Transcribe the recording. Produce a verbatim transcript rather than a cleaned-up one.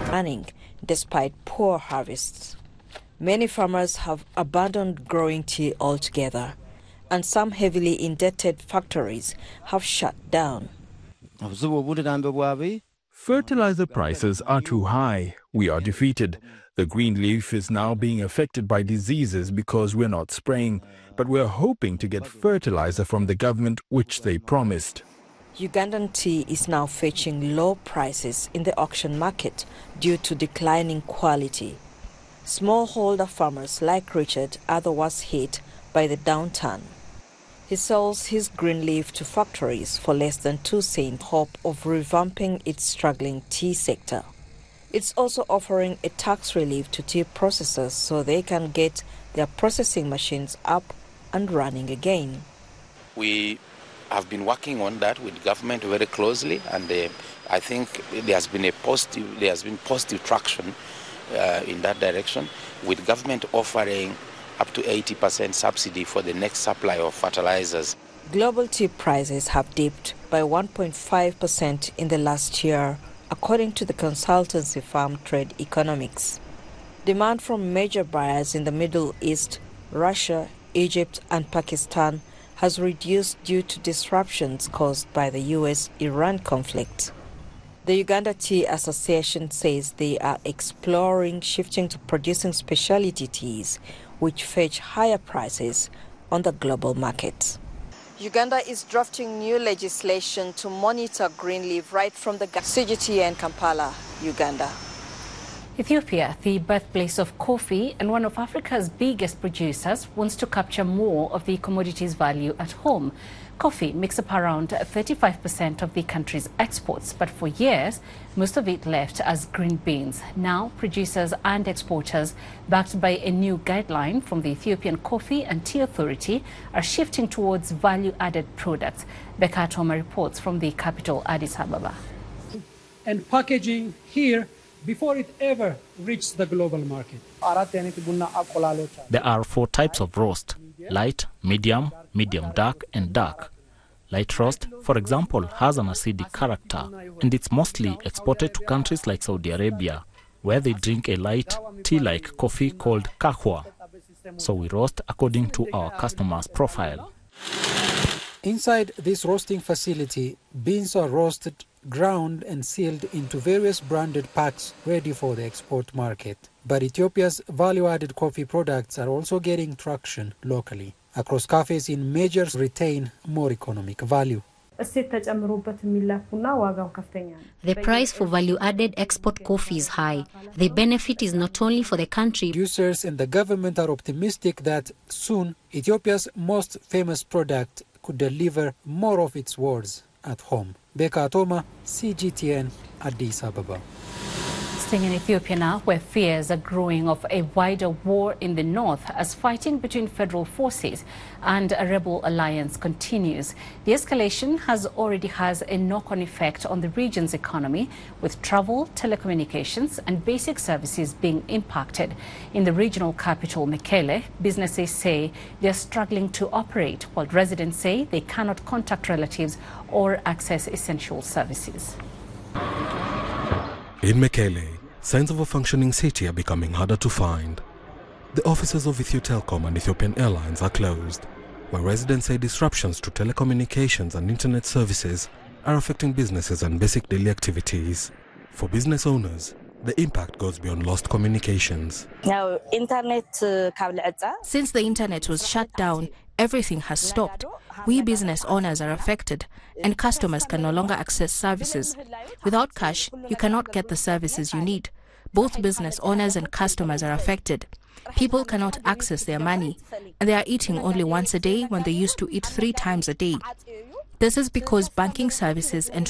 running despite poor harvests. Many farmers have abandoned growing tea altogether, and some heavily indebted factories have shut down. Fertilizer prices are too high. We are defeated. The green leaf is now being affected by diseases because we're not spraying, but we're hoping to get fertilizer from the government, which they promised. Ugandan tea is now fetching low prices in the auction market due to declining quality. Smallholder farmers like Richard are the worst hit by the downturn. He sells his green leaf to factories for less than two cents, hope of revamping its struggling tea sector. It's also offering a tax relief to tea processors so they can get their processing machines up and running again. We have been working on that with government very closely, and uh, I think there has been a positive, there has been positive traction uh, in that direction, with government offering up to eighty percent subsidy for the next supply of fertilizers. Global tea prices have dipped by one point five percent in the last year, according to the consultancy firm Trade Economics. Demand from major buyers in the Middle East, Russia, Egypt and Pakistan has reduced due to disruptions caused by the U S Iran conflict. The Uganda Tea Association says they are exploring shifting to producing specialty teas, which fetch higher prices on the global market. Uganda is drafting new legislation to monitor green leaf right from the C G T A in Kampala, Uganda. Ethiopia, the birthplace of coffee and one of Africa's biggest producers, wants to capture more of the commodity's value at home. Coffee makes up around thirty-five percent of the country's exports, but for years, most of it left as green beans. Now, producers and exporters, backed by a new guideline from the Ethiopian Coffee and Tea Authority, are shifting towards value-added products. Becca Atoma reports from the capital, Addis Ababa. And packaging here before it ever reaches the global market. There are four types of roast: light, medium, medium dark and dark. Light roast, for example, has an acidic character, and it's mostly exported to countries like Saudi Arabia, where they drink a light tea-like coffee called kahwa. So we roast according to our customer's profile. Inside this roasting facility, beans are roasted, ground and sealed into various branded packs ready for the export market. But Ethiopia's value-added coffee products are also getting traction locally. Across cafes in majors retain more economic value. The price for value-added export coffee is high. The benefit is not only for the country. Producers and the government are optimistic that soon Ethiopia's most famous product could deliver more of its words at home. Becca Atoma, C G T N, Addis Ababa. Staying in Ethiopia now, where fears are growing of a wider war in the north as fighting between federal forces and a rebel alliance continues. The escalation has already has a knock-on effect on the region's economy, with travel, telecommunications and basic services being impacted. In the regional capital, Mekele, businesses say they're struggling to operate, while residents say they cannot contact relatives or access essential services. In Mekele, signs of a functioning city are becoming harder to find. The offices of Ethio Telecom and Ethiopian Airlines are closed, where residents say disruptions to telecommunications and internet services are affecting businesses and basic daily activities. For business owners, the impact goes beyond lost communications. Since the internet was shut down, everything has stopped. We business owners are affected, and customers can no longer access services. Without cash, you cannot get the services you need. Both business owners and customers are affected. People cannot access their money, and they are eating only once a day when they used to eat three times a day. This is because banking services and